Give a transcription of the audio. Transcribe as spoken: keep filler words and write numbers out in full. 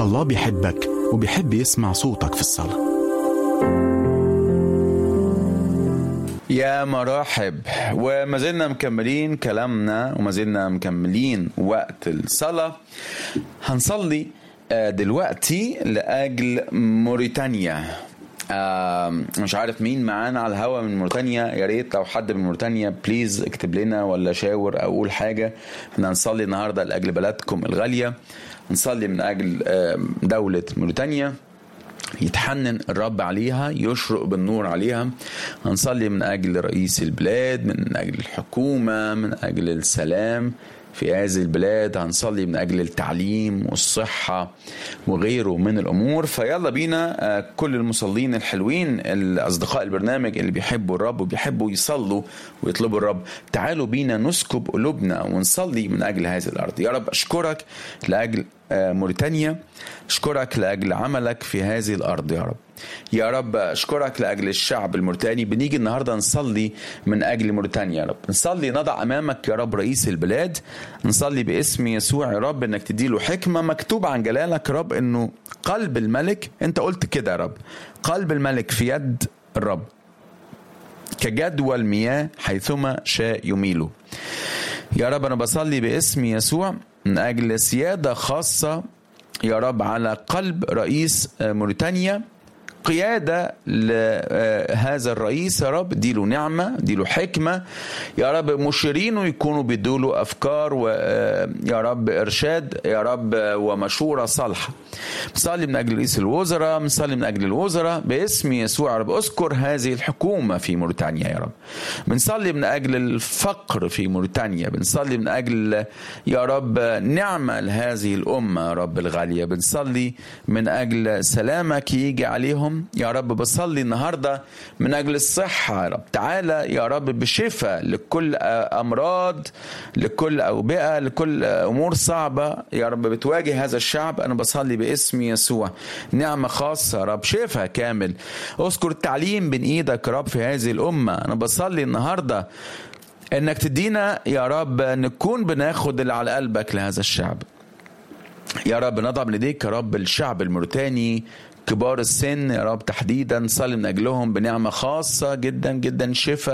الله بيحبك وبيحب يسمع صوتك في الصلاة. يا مرحب، وما زلنا مكملين كلامنا وما زلنا مكملين وقت الصلاة. هنصلي دلوقتي لأجل موريتانيا. آه مش عارف مين معانا على الهوا من موريتانيا، يا ريت لو حد من موريتانيا بليز اكتب لنا ولا شاور او قول حاجة. احنا هنصلي النهاردة لأجل بلدكم الغالية، هنصلي من أجل دولة موريتانيا يتحنن الرب عليها، يشرق بالنور عليها. هنصلي من أجل رئيس البلاد، من أجل الحكومة، من أجل السلام في هذه البلاد. هنصلي من أجل التعليم والصحة وغيره من الأمور. فيلا بينا كل المصلين الحلوين الأصدقاء البرنامج اللي بيحبوا الرب وبيحبوا يصلوا ويطلبوا الرب، تعالوا بينا نسكب قلوبنا ونصلي من أجل هذه الأرض. يا رب أشكرك لأجل موريتانيا، أشكرك لأجل عملك في هذه الأرض يا رب. يا رب أشكرك لأجل الشعب الموريتاني. بنيجي النهاردة نصلي من أجل موريتانيا يا رب، نصلي نضع أمامك يا رب رئيس البلاد، نصلي باسم يسوع يا رب إنك تديله حكمة. مكتوب عن جلالك يا رب إنه قلب الملك، أنت قلت كده يا رب، قلب الملك في يد الرب كجدوى المياه حيثما شاء يميله. يا رب أنا بصلي باسم يسوع من أجل سيادة خاصة يا رب على قلب رئيس موريتانيا، قيادة لهذا الرئيس يا رب، ديله نعمة، ديله حكمة يا رب. مشيرينه يكونوا بيدوله أفكار ويا رب إرشاد يا رب ومشورة صالحة. بنصلي من أجل رئيس الوزراء، بنصلي من أجل الوزراء باسم يسوع يا رب. أذكر هذه الحكومة في موريتانيا يا رب. بنصلي من أجل الفقر في موريتانيا، بنصلي من أجل يا رب نعمة لهذه الأمة يا رب الغالية. بنصلي من أجل سلامك يجي عليهم يا رب. بصلي النهاردة من أجل الصحة يا رب، تعالى يا رب بشفاء لكل أمراض، لكل أوبئة، لكل أمور صعبة يا رب بتواجه هذا الشعب. أنا بصلي باسم يسوع نعمة خاصة يا رب، شفاء كامل. أذكر التعليم بين إيدك يا رب في هذه الأمة. أنا بصلي النهاردة إنك تدينا يا رب نكون بناخد اللي على قلبك لهذا الشعب يا رب. نضع من يديك يا رب الشعب الموريتاني كبار السن يا رب تحديدا، صلي من أجلهم بنعمة خاصة جدا جدا، شفاء